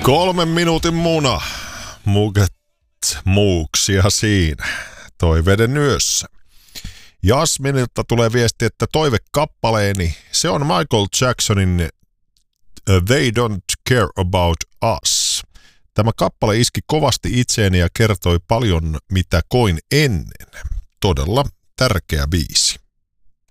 3 minuutin muna. Muget muuksia siinä. Toiveiden yössä. Jasminilta tulee viesti, että toivekappaleeni, se on Michael Jacksonin They Don't Care About Us. Tämä kappale iski kovasti itseeni ja kertoi paljon, mitä koin ennen. Todella tärkeä biisi.